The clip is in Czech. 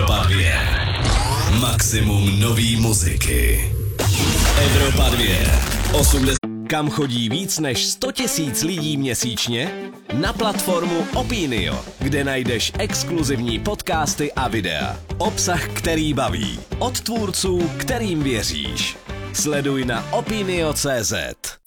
Evropa 2. Maximum nový muziky. Evropa 2. 80. Kam chodí víc než 100 000 lidí měsíčně? Na platformu Opinio, kde najdeš exkluzivní podcasty a videa. Obsah, který baví. Od tvůrců, kterým věříš. Sleduj na opinio.cz.